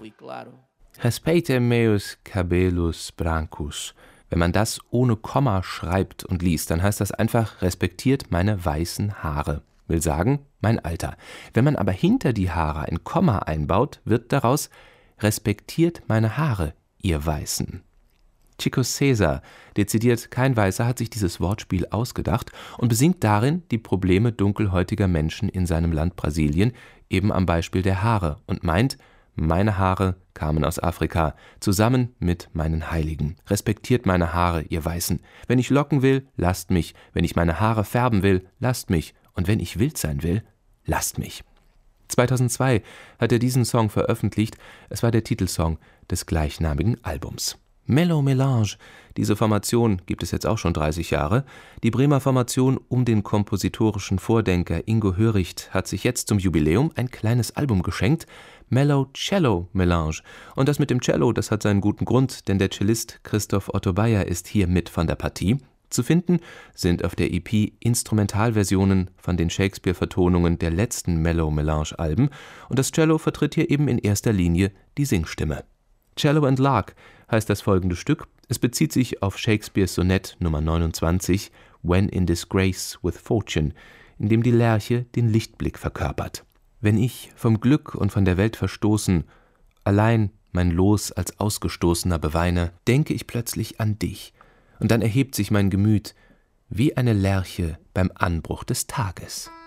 fui claro. Respeite meus cabelos brancos. Wenn man das ohne Komma schreibt und liest, dann heißt das einfach, respektiert meine weißen Haare. Will sagen, mein Alter. Wenn man aber hinter die Haare ein Komma einbaut, wird daraus, respektiert meine Haare, ihr Weißen. Chico César, dezidiert kein Weißer, hat sich dieses Wortspiel ausgedacht und besingt darin die Probleme dunkelhäutiger Menschen in seinem Land Brasilien, eben am Beispiel der Haare, und meint, meine Haare kamen aus Afrika, zusammen mit meinen Heiligen. Respektiert meine Haare, ihr Weißen. Wenn ich locken will, lasst mich. Wenn ich meine Haare färben will, lasst mich. Und wenn ich wild sein will, lasst mich. 2002 hat er diesen Song veröffentlicht. Es war der Titelsong des gleichnamigen Albums. Mellow Melange, diese Formation gibt es jetzt auch schon 30 Jahre. Die Bremer Formation um den kompositorischen Vordenker Ingo Höricht hat sich jetzt zum Jubiläum ein kleines Album geschenkt, Mellow Cello Melange. Und das mit dem Cello, das hat seinen guten Grund, denn der Cellist Christoph Otto Bayer ist hier mit von der Partie. Zu finden sind auf der EP Instrumentalversionen von den Shakespeare-Vertonungen der letzten Mellow Melange-Alben und das Cello vertritt hier eben in erster Linie die Singstimme. Cello and Lark heißt das folgende Stück. Es bezieht sich auf Shakespeares Sonett Nummer 29, When in Disgrace with Fortune, in dem die Lerche den Lichtblick verkörpert. Wenn ich, vom Glück und von der Welt verstoßen, allein mein Los als Ausgestoßener beweine, denke ich plötzlich an dich, und dann erhebt sich mein Gemüt wie eine Lerche beim Anbruch des Tages.